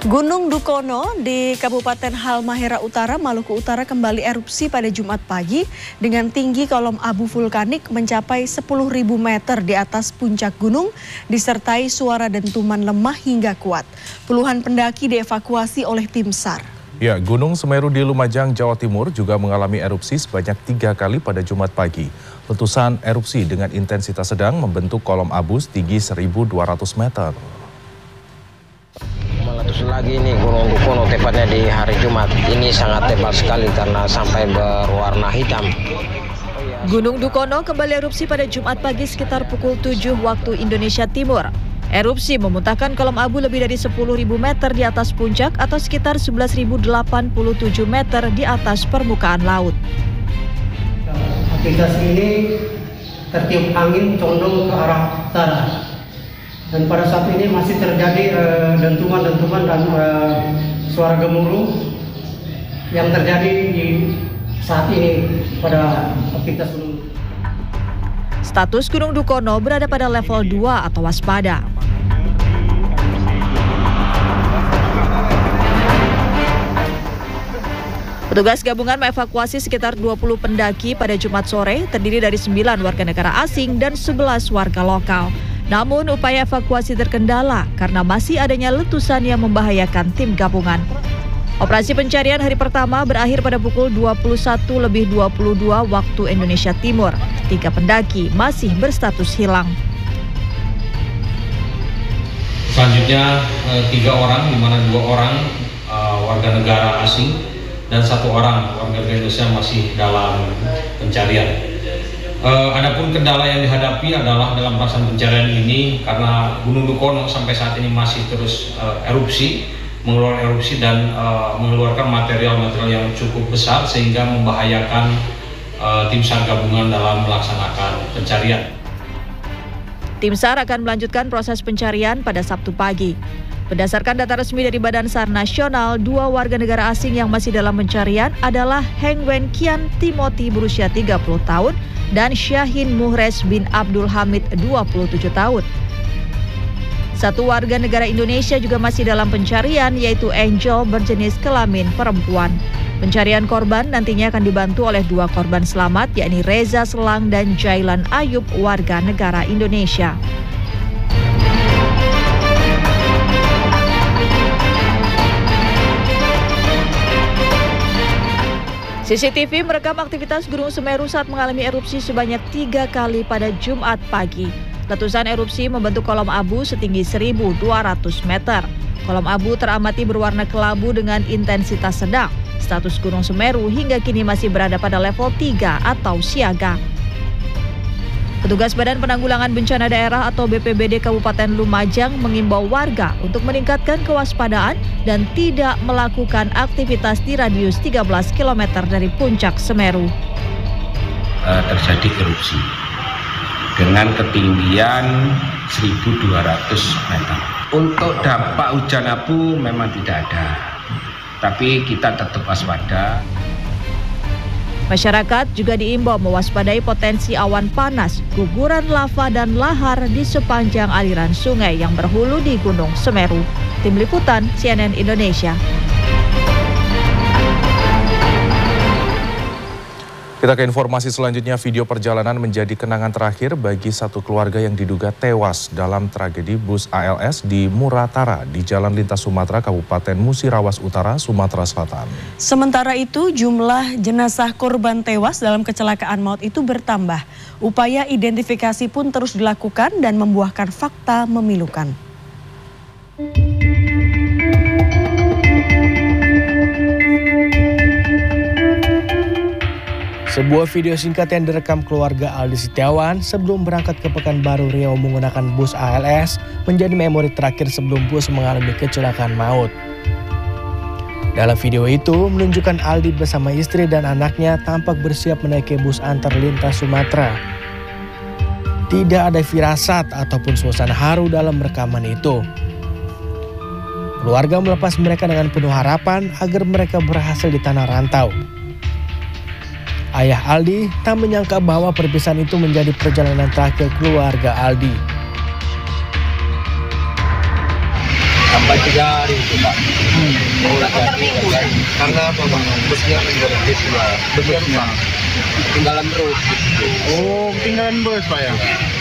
Gunung Dukono di Kabupaten Halmahera Utara, Maluku Utara kembali erupsi pada Jumat pagi dengan tinggi kolom abu vulkanik mencapai 10.000 meter di atas puncak gunung disertai suara dentuman lemah hingga kuat. Puluhan pendaki dievakuasi oleh tim SAR. Ya, Gunung Semeru di Lumajang, Jawa Timur juga mengalami erupsi sebanyak 3 kali pada Jumat pagi. Letusan erupsi dengan intensitas sedang membentuk kolom abu setinggi 1.200 meter. Meletus lagi nih Gunung Dukono tepatnya di hari Jumat. Ini sangat tebal sekali karena sampai berwarna hitam. Gunung Dukono kembali erupsi pada Jumat pagi sekitar pukul 7 waktu Indonesia Timur. Erupsi memuntahkan kolom abu lebih dari 10.000 meter di atas puncak atau sekitar 11.087 meter di atas permukaan laut. Aktivitas ini tertiup angin condong ke arah utara. Dan pada saat ini masih terjadi dentuman-dentuman dan suara gemuruh yang terjadi di saat ini pada aktivitas gunung. Status Gunung Dukono berada pada level 2 atau waspada. Petugas gabungan mengevakuasi sekitar 20 pendaki pada Jumat sore, terdiri dari 9 warga negara asing dan 11 warga lokal. Namun upaya evakuasi terkendala karena masih adanya letusan yang membahayakan tim gabungan. Operasi pencarian hari pertama berakhir pada pukul 21:22 waktu Indonesia Timur. 3 pendaki masih berstatus hilang. Selanjutnya 3 orang, di mana 2 orang warga negara asing dan 1 orang warga negara Indonesia masih dalam pencarian. Adapun kendala yang dihadapi adalah dalam pelaksanaan pencarian ini karena Gunung Dukono sampai saat ini masih terus mengeluarkan erupsi dan mengeluarkan material-material yang cukup besar sehingga membahayakan tim SAR gabungan dalam melaksanakan pencarian. Tim SAR akan melanjutkan proses pencarian pada Sabtu pagi. Berdasarkan data resmi dari Badan SAR Nasional, 2 warga negara asing yang masih dalam pencarian adalah Heng Wen Kian Timothy berusia 30 tahun dan Syahin Muhres bin Abdul Hamid 27 tahun. 1 warga negara Indonesia juga masih dalam pencarian, yaitu Angel berjenis kelamin perempuan. Pencarian korban nantinya akan dibantu oleh 2 korban selamat, yakni Reza Selang dan Jailan Ayub warga negara Indonesia. CCTV merekam aktivitas Gunung Semeru saat mengalami erupsi sebanyak 3 kali pada Jumat pagi. Letusan erupsi membentuk kolom abu setinggi 1.200 meter. Kolom abu teramati berwarna kelabu dengan intensitas sedang. Status Gunung Semeru hingga kini masih berada pada level 3 atau siaga. Petugas Badan Penanggulangan Bencana Daerah atau BPBD Kabupaten Lumajang mengimbau warga untuk meningkatkan kewaspadaan dan tidak melakukan aktivitas di radius 13 km dari puncak Semeru. Terjadi erupsi dengan ketinggian 1.200 meter. Untuk dampak hujan abu memang tidak ada, tapi kita tetap waspada. Masyarakat juga diimbau mewaspadai potensi awan panas, guguran lava dan lahar di sepanjang aliran sungai yang berhulu di Gunung Semeru. Tim Liputan CNN Indonesia. Kita ke informasi selanjutnya. Video perjalanan menjadi kenangan terakhir bagi 1 keluarga yang diduga tewas dalam tragedi bus ALS di Muratara di Jalan Lintas Sumatera, Kabupaten Musirawas Utara, Sumatera Selatan. Sementara itu, jumlah jenazah korban tewas dalam kecelakaan maut itu bertambah. Upaya identifikasi pun terus dilakukan dan membuahkan fakta memilukan. Sebuah video singkat yang direkam keluarga Aldi Setiawan sebelum berangkat ke Pekanbaru Riau menggunakan bus ALS menjadi memori terakhir sebelum bus mengalami kecelakaan maut. Dalam video itu menunjukkan Aldi bersama istri dan anaknya tampak bersiap menaiki bus antar lintas Sumatera. Tidak ada firasat ataupun suasana haru dalam rekaman itu. Keluarga melepas mereka dengan penuh harapan agar mereka berhasil di tanah rantau. Ayah Aldi tak menyangka bahwa perpisahan itu menjadi perjalanan terakhir keluarga Aldi. sampai 3 hari itu Pak. Karena apa Pak? Busnya berhenti sudah. Busnya tinggalan terus. Gitu. Oh, tinggalan bus Pak ya?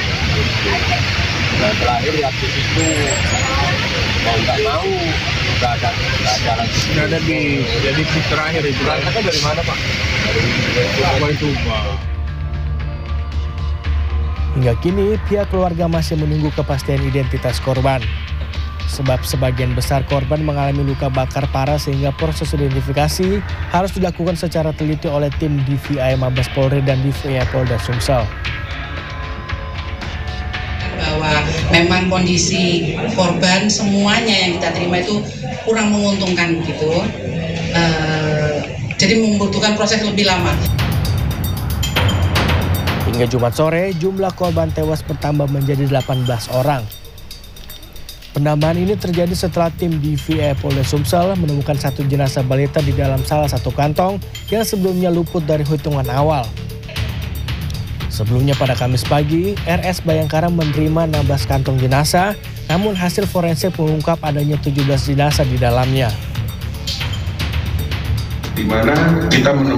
Nah, terakhir ya bis itu mau nggak mau nggak ada lagi. Nggak ada bis. Jadi bis terakhir itu. Berangkatnya dari mana Pak? Dari Tuban. Hingga kini, pihak keluarga masih menunggu kepastian identitas korban. Sebab sebagian besar korban mengalami luka bakar parah sehingga proses identifikasi harus dilakukan secara teliti oleh tim DVI Mabes Polri dan DVI Polda Sumsel. Bahwa memang kondisi korban semuanya yang kita terima itu kurang menguntungkan gitu. Jadi membutuhkan proses lebih lama. Hingga Jumat sore, jumlah korban tewas bertambah menjadi 18 orang. Penambahan ini terjadi setelah tim DVI Polda Sumsel menemukan satu jenazah balita di dalam salah satu kantong yang sebelumnya luput dari hitungan awal. Sebelumnya pada Kamis pagi, RS Bayangkara menerima 16 kantong jenazah, namun hasil forensik mengungkap adanya 17 jenazah di dalamnya. Di mana kita